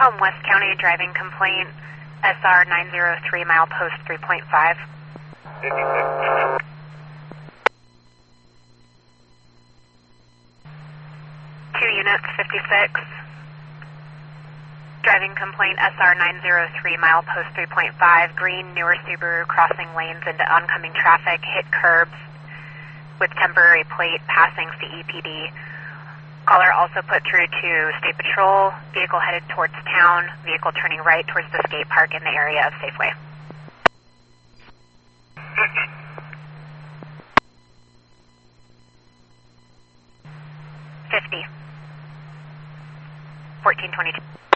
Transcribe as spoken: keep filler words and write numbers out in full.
Home West County driving complaint, S R nine zero three, mile post three point five. Two units, fifty-six. Driving complaint, S R nine zero three, mile post three point five. Green, newer Subaru crossing lanes into oncoming traffic, hit curbs with temporary plate passing C E P D. Caller also put through to State Patrol, vehicle headed towards town, vehicle turning right towards the skate park in the area of Safeway. fifty. fourteen twenty-two.